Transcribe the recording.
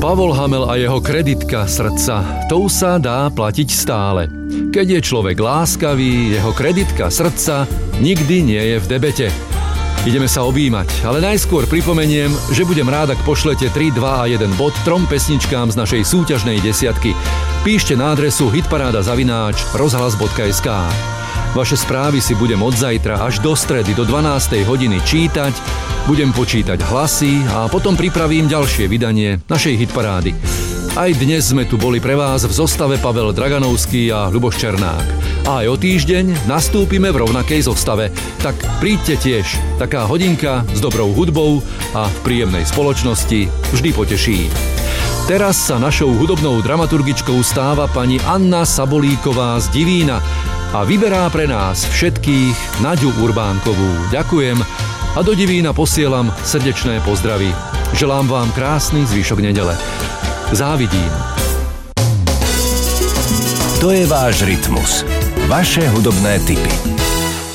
Pavol Hamel a jeho kreditka srdca, tou sa dá platiť stále. Keď je človek láskavý, jeho kreditka srdca nikdy nie je v debete. Ideme sa objímať, ale najskôr pripomeniem, že budem rád, ak pošlete 3, 2 a 1 bod 3 pesničkám z našej súťažnej desiatky. Píšte na adresu hitparáda@rozhlas.sk. Vaše správy si budem od zajtra až do stredy do 12. hodiny čítať, budem počítať hlasy a potom pripravím ďalšie vydanie našej hitparády. Aj dnes sme tu boli pre vás v zostave Pavel Draganovský a Ľuboš Černák. A aj o týždeň nastúpime v rovnakej zostave. Tak príďte tiež, taká hodinka s dobrou hudbou a v príjemnej spoločnosti vždy poteší. Teraz sa našou hudobnou dramaturgičkou stáva pani Anna Sabolíková z Divína a vyberá pre nás všetkých Naďu Urbánkovú. Ďakujem a do Divína posielam srdečné pozdravy. Želám vám krásny zvyšok nedele. Závidím. To je váš rytmus. Vaše hudobné tipy.